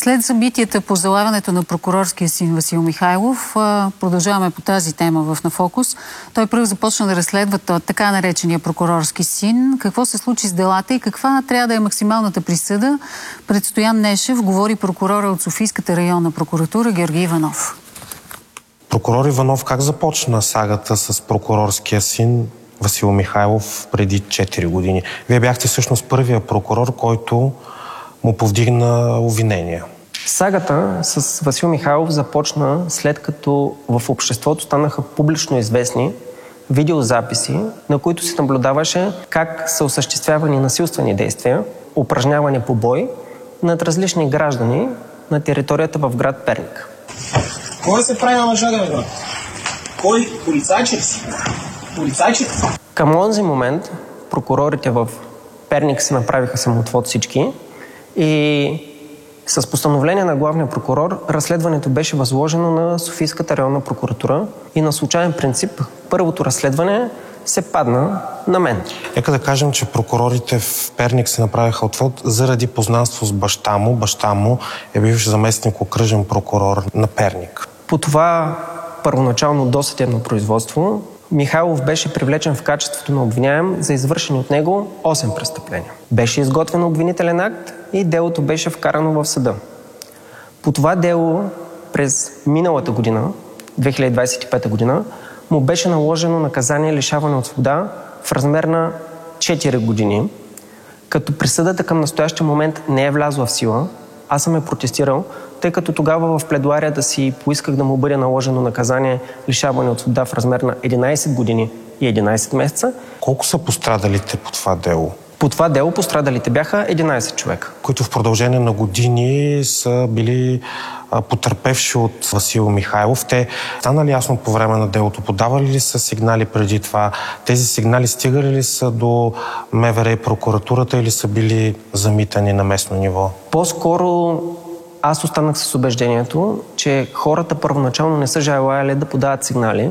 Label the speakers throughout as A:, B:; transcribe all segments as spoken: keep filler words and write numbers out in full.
A: След събитията по залавянето на прокурорския син Васил Михайлов, продължаваме по тази тема в На Фокус. Той пръв започна да разследва така наречения прокурорски син. Какво се случи с делата и каква трябва да е максималната присъда? Пред Стоян Нешев говори прокурора от Софийската районна прокуратура Георги Иванов.
B: Прокурор Иванов, как започна сагата с прокурорския син Васил Михайлов преди четири години? Вие бяхте всъщност първия прокурор, който му повдигна обвинения.
C: Сагата с Васил Михайлов започна след като в обществото станаха публично известни видеозаписи, на които се наблюдаваше как са осъществявани насилствени действия, упражнявани побой над различни граждани на територията в град Перник.
D: Кой се прави на мъжа, да брат? Кой? Полицайчик си? Полицайчик?
C: Към онзи момент прокурорите в Перник се направиха самоотвод всички и с постановление на главния прокурор разследването беше възложено на Софийската районна прокуратура и на случайен принцип първото разследване се падна на мен.
B: Нека да кажем, че прокурорите в Перник се направиха отвод заради познанство с баща му. Баща му е бивш заместник окръжен прокурор на Перник.
C: По това първоначално досъдебно производство Михайлов беше привлечен в качеството на обвиняем за извършени от него осем престъпления. Беше изготвен обвинителен акт и делото беше вкарано в съда. По това дело през миналата година, две хиляди двадесет и пета година, му беше наложено наказание лишаване от свобода в размер на четири години, като присъдата към настоящия момент не е влязла в сила. Аз съм я протестирал, тъй като тогава в пледуарията си поисках да му бъде наложено наказание лишаване от свобода в размер на единадесет години и единадесет месеца.
B: Колко са пострадалите по това дело?
C: По това дело пострадалите бяха единадесет човека.
B: Които в продължение на години са били а, потърпевши от Васил Михайлов. Те стана ли ясно по време на делото? Подавали ли са сигнали преди това? Тези сигнали стигали ли са до МВР и прокуратурата или са били замитани на местно ниво?
C: По-скоро аз останах с убеждението, че хората първоначално не са желали да подават сигнали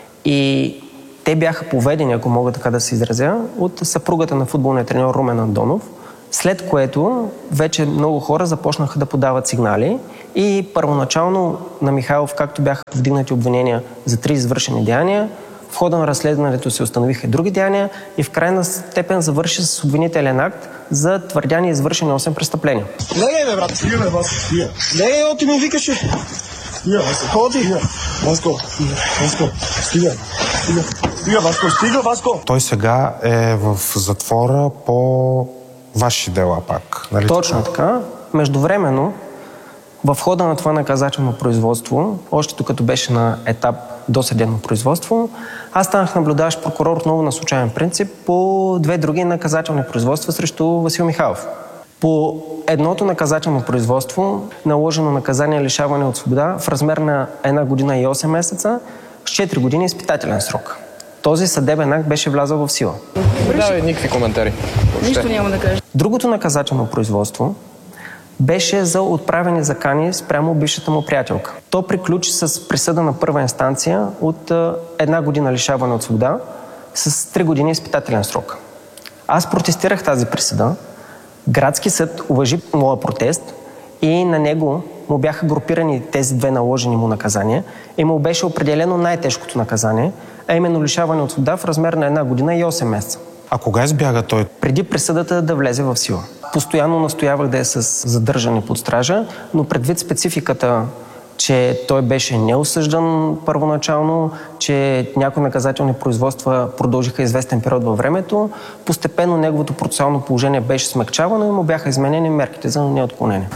C: и те бяха поведени, ако мога така да се изразя, от съпругата на футболния треньор Румен Андонов, след което вече много хора започнаха да подават сигнали и първоначално на Михайлов, както бяха повдигнати обвинения за три извършени деяния, в хода на разследването се установиха и други деяния и в крайна степен завърши с обвинителен акт за твърдяни извършени осем престъпления.
D: Легай, бе, брат, стига, бе, бас. Легай, о, ти ми викаше. Стига, Васко. Ходи. Васко, Васко, стига. Стига, стига, Васко, стига, Васко.
B: Той сега е в затвора по ваши дела пак, нали?
C: Точно така. Междувременно, в хода на това наказателно производство, още докато беше на етап досъдебно производство, аз станах наблюдаващ прокурор отново на случайен принцип по две други наказателни производства срещу Васил Михайлов. По едното наказателно производство наложено наказание лишаване от свобода в размер на една година и осем месеца с четири години изпитателен срок. Този съдебен акт беше влязъл в сила.
E: Давай никакви коментари.
A: Нищо няма да кажа.
C: Другото наказателно производство беше за отправени закани спрямо бившата му приятелка. То приключи с присъда на първа инстанция от една година лишаване от свобода с три години изпитателен срок. Аз протестирах тази присъда. Градски съд уважи моя протест и на него му бяха групирани тези две наложени му наказания и му беше определено най-тежкото наказание, а именно лишаване от свобода в размер на една година и осем месеца.
B: А кога избяга той?
C: Преди присъдата да влезе в сила. Постоянно настоявах да е с задържане под стража, но предвид спецификата, че той беше неосъждан първоначално, че някои наказателни производства продължиха известен период във времето, постепенно неговото процесуално положение беше смекчавано и му бяха изменени мерките за неотклонение.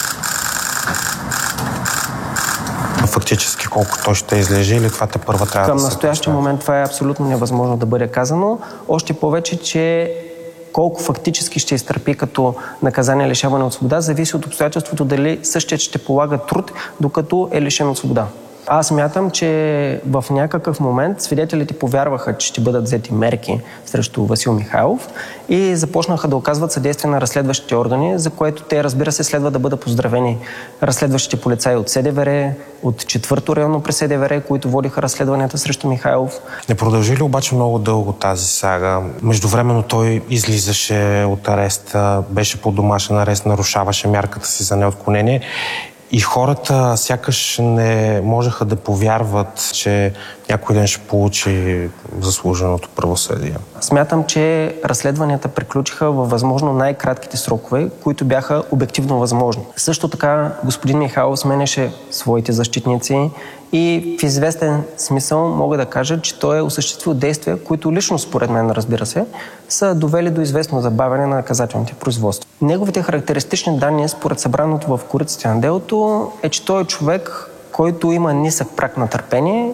B: Фактически колко той ще излежи или това те първа трябва
C: Към
B: да се...
C: Към настоящия момент това е абсолютно невъзможно да бъде казано. Още повече, че колко фактически ще изтърпи като наказание лишаване от свобода, зависи от обстоятелството дали същият ще полага труд, докато е лишен от свобода. Аз мятам, че в някакъв момент свидетелите повярваха, че ще бъдат взети мерки срещу Васил Михайлов и започнаха да оказват съдействие на разследващите органи, за което те, разбира се, следва да бъдат поздравени. Разследващите полицаи от СДВР, от четвърто районно при СДВР, които водиха разследванията срещу Михайлов.
B: Не продължи ли обаче много дълго тази сага? Междувременно той излизаше от ареста, беше под домашен арест, нарушаваше мярката си за неотклонение. И хората сякаш не можеха да повярват, че някой ден ще получи заслуженото правосъдие.
C: Смятам, че разследванията приключиха във възможно най-кратките срокове, които бяха обективно възможни. Също така господин Михайлов сменяше своите защитници и в известен смисъл мога да кажа, че той е осъществил действия, които лично според мен, разбира се, са довели до известно забавяне на наказателните производства. Неговите характеристични данни, според събраното в кориците на делото, е, че той е човек, който има нисък праг на търпение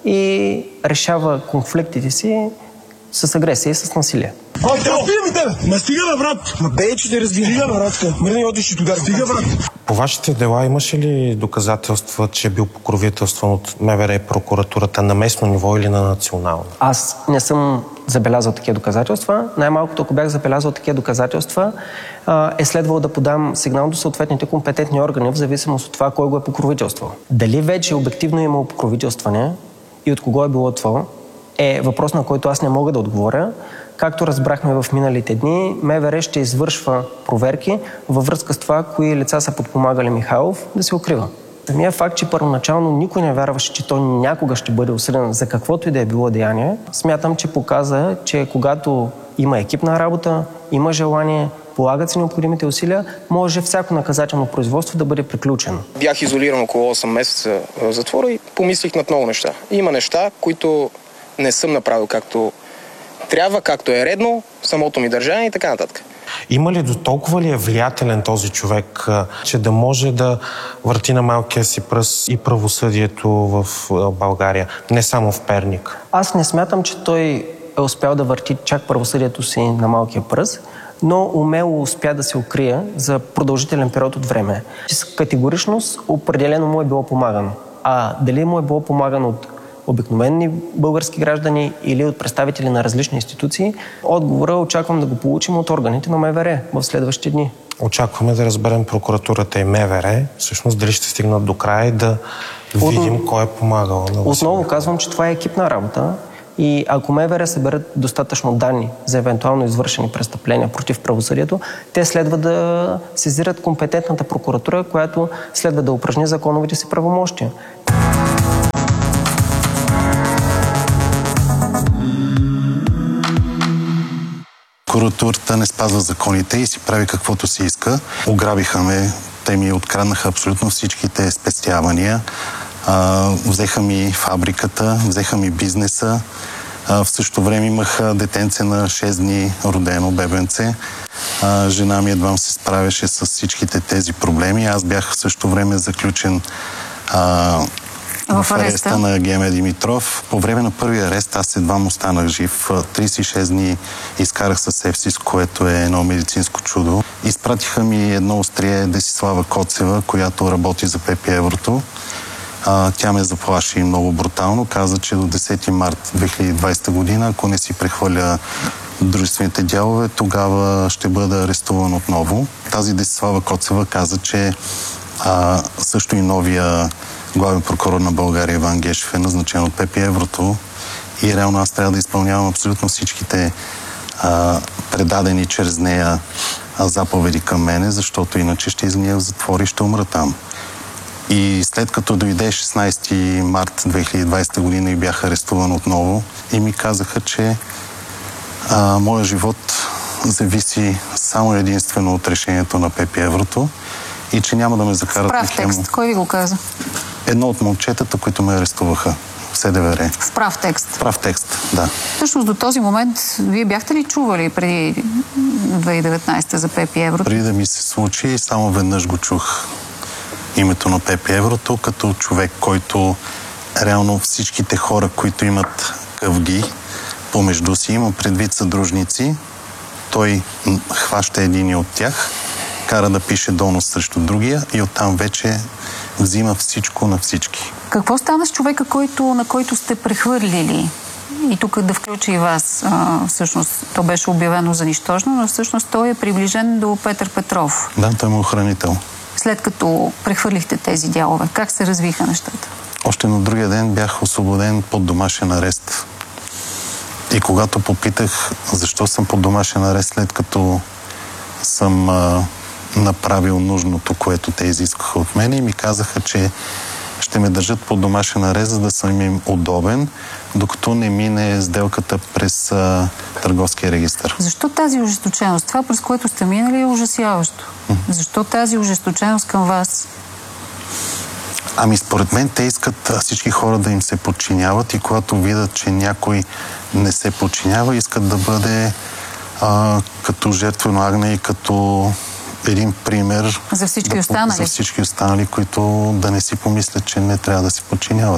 C: и решава конфликтите си с агресия и с насилие.
D: А, да разбия ми тебе! Ма стига, бе, брат! Ма бей, че те разбия. Стига, бе, братка! Мръдни отиш и тогава. Стига, брат!
B: По вашите дела имаше ли доказателства, че е бил покровителстван от МВР и прокуратурата на местно ниво или на национално?
C: Аз не съм забелязал такива доказателства. Най-малкото, ако бях забелязал такива доказателства, е следвало да подам сигнал до съответните компетентни органи, в зависимост от това кой го е покровителствал. Дали вече обективно е имало покровителстване и от кого е било това, е въпрос, на който аз не мога да отговоря. Както разбрахме в миналите дни, МВР ще извършва проверки във връзка с това, кои лица са подпомагали Михайлов да се укрива. Самия факт, че първоначално никой не вярваше, че той някога ще бъде осъден за каквото и да е било деяние, смятам, че показа, че когато има екипна работа, има желание, полагат се необходимите усилия, може всяко наказателно производство да бъде приключено.
E: Бях изолиран около осем месеца в затвора и помислих над много неща. Има неща, които не съм направил както трябва, както е редно, самото ми държание и така нататък.
B: Има ли до толкова ли е влиятелен този човек, че да може да върти на малкия си пръст и правосъдието в България, не само в Перник?
C: Аз не смятам, че той е успял да върти чак правосъдието си на малкия пръст, но умело успя да се укрие за продължителен период от време. С категоричност определено му е било помагано. А дали му е било помагано от обикновени български граждани или от представители на различни институции, отговора очаквам да го получим от органите на МВР в следващите дни.
B: Очакваме да разберем прокуратурата и МВР, всъщност дали ще стигнат до края и да видим От... кой е помагал на Васил.
C: Отново казвам, че това е екипна работа и ако МВР съберат достатъчно данни за евентуално извършени престъпления против правосъдието, те следва да сезират компетентната прокуратура, която следва да упражни законовите си правомощия.
F: Прокуратурата не спазва законите и си прави каквото си иска. Ограбиха ме, те ми откраднаха абсолютно всичките спестявания, а, взеха ми фабриката, взеха ми бизнеса. А, в същото време имах детенце на шест дни родено бебенце. А, жена ми едва се справяше с всичките тези проблеми. Аз бях в същото време заключен а, в, в ареста, ареста на Геме Димитров. По време на първия арест аз едва му останах жив. тридесет и шест дни изкарах със сепсис, което е едно медицинско чудо. Изпратиха ми едно острие Десислава Коцева, която работи за Пепи Еврото. А, тя ме заплаши много брутално. Каза, че до десети март две хиляди и двадесета година, ако не си прехвърля дружествените дялове, тогава ще бъда арестуван отново. Тази Десислава Коцева каза, че а, също и новия главен прокурор на България Иван Гешев е назначен от Пепи Еврото и реално аз трябва да изпълнявам абсолютно всичките а, предадени чрез нея заповеди към мене, защото иначе ще изгния в затвор и ще умра там. И след като дойде шестнадесети март две хиляди и двадесета година и бях арестуван отново и ми казаха, че а, моя живот зависи само единствено от решението на Пепи Еврото и че няма да ме закарат на хемо.
A: Прав текст. Кой ви го каза?
F: Едно от момчетата, които ме арестуваха в СДВР.
A: В прав текст?
F: В прав текст, да.
A: Всъщност до този момент вие бяхте ли чували преди две хиляди и деветнадесета за Пепи Еврото?
F: Преди да ми се случи, само веднъж го чух името на Пепи Еврото, като човек, който реално всичките хора, които имат къвги помежду си, има предвид съдружници, той хваща един от тях, кара да пише донос срещу другия и оттам вече взима всичко на всички.
A: Какво стана с човека, който, на който сте прехвърлили? И тук да включи и вас. А, всъщност, то беше обявено за нищожно, но всъщност той е приближен до Петър Петров.
F: Да, той е охранител.
A: След като прехвърлихте тези дялове, как се развиха нещата?
F: Още на другия ден бях освободен под домашен арест. И когато попитах защо съм под домашен арест, след като съм а, направил нужното, което те изискаха от мен, и ми казаха, че ще ме държат под домашен арест, за да съм им удобен, докато не мине сделката през а, търговския регистър.
A: Защо тази ожесточеност? Това, през което сте минали, е ужасяващо. Mm-hmm. Защо тази ожесточеност към вас?
F: Ами според мен те искат всички хора да им се подчиняват и когато видят, че някой не се подчинява, искат да бъде а, като жертвено агне и като един пример
A: за всички
F: да,
A: останали.
F: За всички останали, които да не си помислят, че не трябва да се подчиняват.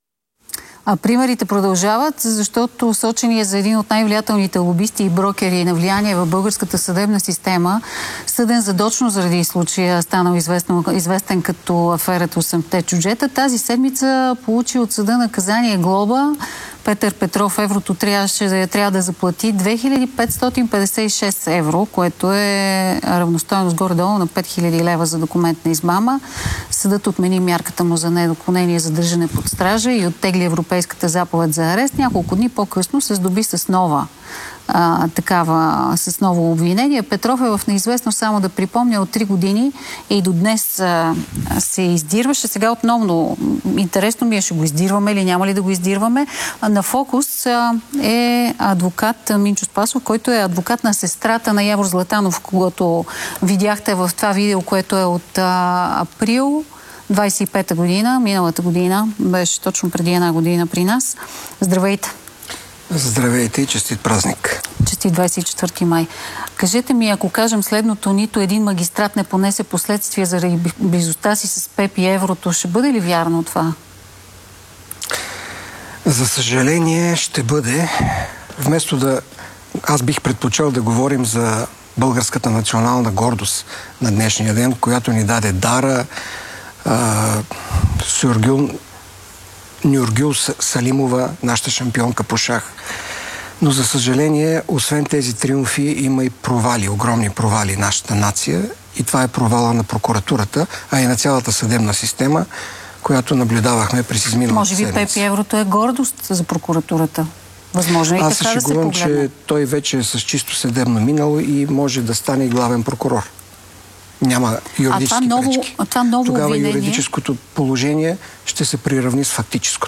A: А примерите продължават, защото сочен е за един от най-влиятелните лобисти и брокери на влияние в българската съдебна система, съден задочно заради случая, станал известно, известен като аферата осемте чуджета. Тази седмица получи от съда наказание глоба. Петър Петров еврото трябваше да трябва да заплати две хиляди петстотин петдесет и шест евро, което е равностойност горе-долу на пет хиляди лева за документна измама. Съдът отмени мярката му за недоклонение за държане под стража и оттегли европейската заповед за арест. Няколко дни по-късно се здоби с нова А, такава, с ново обвинение. Петров е в неизвестно, само да припомня, от три години и до днес а, се издирваше. Сега отново, интересно ми е, ще го издирваме или няма ли да го издирваме. А, на фокус а, е адвокат Минчо Спасов, който е адвокат на сестрата на Явор Златанов, когато видяхте в това видео, което е от а, април двадесет и пета година, миналата година, беше точно преди една година при нас. Здравейте!
G: Здравейте и честит празник.
A: Честит двадесет и четвърти май. Кажете ми, ако кажем следното, нито един магистрат не понесе последствия заради близостта си с Пеп и еврото, ще бъде ли вярно това?
G: За съжаление ще бъде. Вместо да... Аз бих предпочел да говорим за българската национална гордост на днешния ден, която ни даде Дара, а, Сюргюл, Нюргюл Салимова, нашата шампионка по шах. Но за съжаление, освен тези триумфи, има и провали, огромни провали нашата нация. И това е провала на прокуратурата, а и на цялата съдебна система, която наблюдавахме през изминалата седмица.
A: Може би Пеп и еврото е гордост за прокуратурата. Възможно и
G: Аз
A: така да се
G: шегувам,
A: погледне.
G: че той вече е с чисто съдебно минало и може да стане и главен прокурор. Няма юридически
A: а това ново,
G: пречки.
A: а това ново
G: Тогава
A: обвинение...
G: юридическото положение ще се приравни с фактическото.